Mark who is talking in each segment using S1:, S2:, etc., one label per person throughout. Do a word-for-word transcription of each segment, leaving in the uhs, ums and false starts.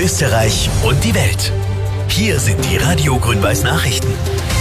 S1: Österreich und die Welt. Hier sind die Radio Grün-Weiß Nachrichten.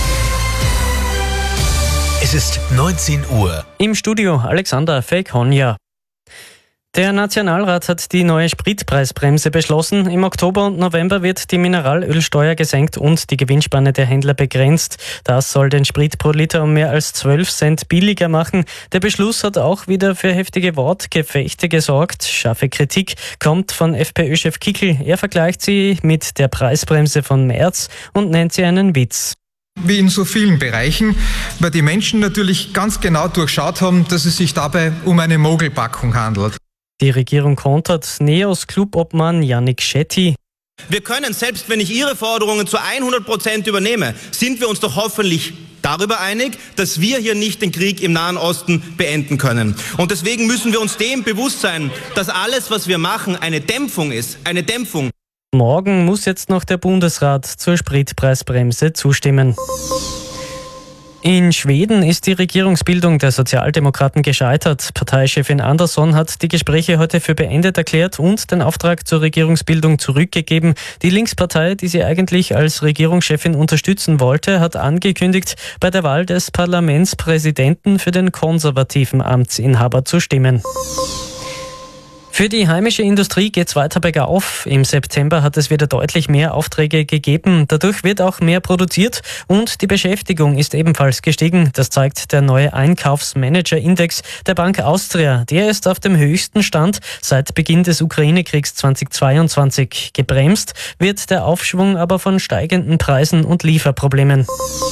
S1: Es ist neunzehn Uhr.
S2: Im Studio Alexander Fekonja. Der Nationalrat hat die neue Spritpreisbremse beschlossen. Im Oktober und November wird die Mineralölsteuer gesenkt und die Gewinnspanne der Händler begrenzt. Das soll den Sprit pro Liter um mehr als zwölf Cent billiger machen. Der Beschluss hat auch wieder für heftige Wortgefechte gesorgt. Scharfe Kritik kommt von FPÖ-Chef Kickl. Er vergleicht sie mit der Preisbremse von März und nennt sie einen Witz.
S3: Wie in so vielen Bereichen, weil die Menschen natürlich ganz genau durchschaut haben, dass es sich dabei um eine Mogelpackung handelt.
S2: Die Regierung kontert Neos-Clubobmann Yannick Shetty.
S4: Wir können, selbst wenn ich Ihre Forderungen zu hundert Prozent übernehme, sind wir uns doch hoffentlich darüber einig, dass wir hier nicht den Krieg im Nahen Osten beenden können. Und deswegen müssen wir uns dem bewusst sein, dass alles, was wir machen, eine Dämpfung ist. Eine Dämpfung.
S2: Morgen muss jetzt noch der Bundesrat zur Spritpreisbremse zustimmen. In Schweden ist die Regierungsbildung der Sozialdemokraten gescheitert. Parteichefin Andersson hat die Gespräche heute für beendet erklärt und den Auftrag zur Regierungsbildung zurückgegeben. Die Linkspartei, die sie eigentlich als Regierungschefin unterstützen wollte, hat angekündigt, bei der Wahl des Parlamentspräsidenten für den konservativen Amtsinhaber zu stimmen. Für die heimische Industrie geht's weiter bergauf. Im September hat es wieder deutlich mehr Aufträge gegeben. Dadurch wird auch mehr produziert und die Beschäftigung ist ebenfalls gestiegen. Das zeigt der neue Einkaufsmanager-Index der Bank Austria. Der ist auf dem höchsten Stand seit Beginn des Ukraine-Kriegs zweitausendzweiundzwanzig. Gebremst wird der Aufschwung aber von steigenden Preisen und Lieferproblemen.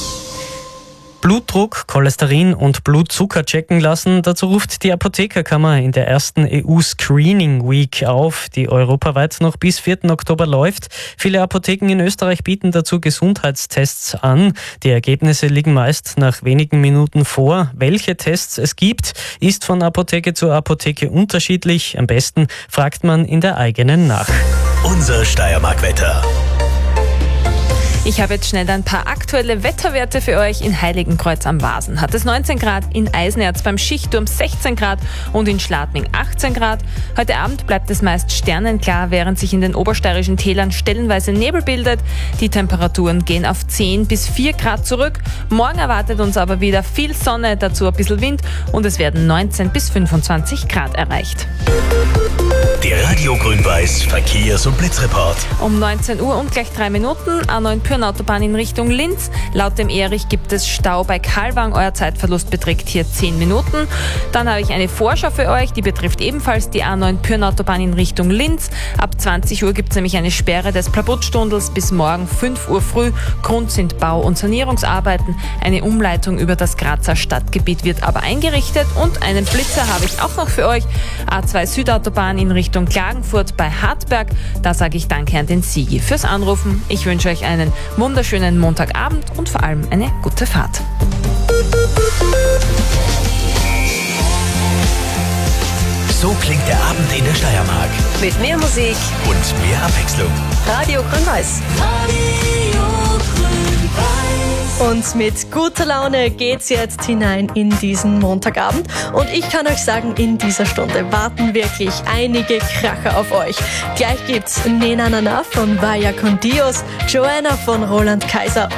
S2: Blutdruck, Cholesterin und Blutzucker checken lassen. Dazu ruft die Apothekerkammer in der ersten E U-Screening Week auf, die europaweit noch bis vierten Oktober läuft. Viele Apotheken in Österreich bieten dazu Gesundheitstests an. Die Ergebnisse liegen meist nach wenigen Minuten vor. Welche Tests es gibt, ist von Apotheke zu Apotheke unterschiedlich. Am besten fragt man in der eigenen nach.
S1: Unser Steiermark-Wetter.
S5: Ich habe jetzt schnell ein paar aktuelle Wetterwerte für euch. In Heiligenkreuz am Wasen hat es neunzehn Grad, in Eisenerz beim Schichtturm sechzehn Grad und in Schladming achtzehn Grad. Heute Abend bleibt es meist sternenklar, während sich in den obersteirischen Tälern stellenweise Nebel bildet. Die Temperaturen gehen auf zehn bis vier Grad zurück. Morgen erwartet uns aber wieder viel Sonne, dazu ein bisschen Wind und es werden neunzehn bis fünfundzwanzig Grad erreicht.
S1: Der Radio Grün-Weiß Verkehrs- und Blitzreport.
S5: Um neunzehn Uhr und gleich drei Minuten A neun Autobahn in Richtung Linz. Laut dem Erich gibt es Stau bei Kalwang. Euer Zeitverlust beträgt hier zehn Minuten. Dann habe ich eine Vorschau für euch, die betrifft ebenfalls die A neun Autobahn in Richtung Linz. Ab zwanzig Uhr gibt es nämlich eine Sperre des Plabuttstundels bis morgen fünf Uhr früh. Grund sind Bau- und Sanierungsarbeiten. Eine Umleitung über das Grazer Stadtgebiet wird aber eingerichtet und einen Blitzer habe ich auch noch für euch. A zwei Südautobahn in Richtung Klagenfurt bei Hartberg. Da sage ich Danke an den Sigi fürs Anrufen. Ich wünsche euch einen wunderschönen Montagabend und vor allem eine gute Fahrt.
S1: So klingt der Abend in der Steiermark.
S6: Mit mehr Musik
S1: Und mehr Abwechslung.
S6: Radio Grün-Weiß. Und mit guter Laune geht's jetzt hinein in diesen Montagabend. Und ich kann euch sagen, in dieser Stunde warten wirklich einige Kracher auf euch. Gleich gibt's Nena Nana von Vaya con Dios, Joanna von Roland Kaiser